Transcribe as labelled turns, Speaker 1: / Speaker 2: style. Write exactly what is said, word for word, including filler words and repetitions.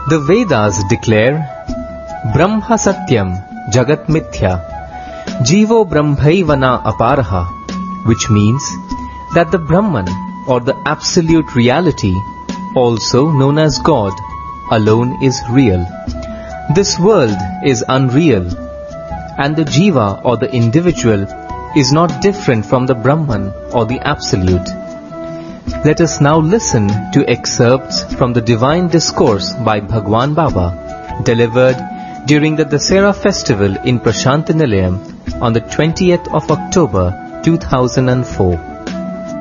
Speaker 1: The Vedas declare Brahma Satyam Jagat Mithya Jivo Brahmaivana Aparaha, which means that the Brahman or the absolute reality, also known as God, alone is real. This world is unreal, and the Jiva or the individual is not different from the Brahman or the absolute. Let us now listen to excerpts from the Divine Discourse by Bhagwan Baba, delivered during the Dasera festival in Prashant Nilayam on the twentieth of October two thousand four.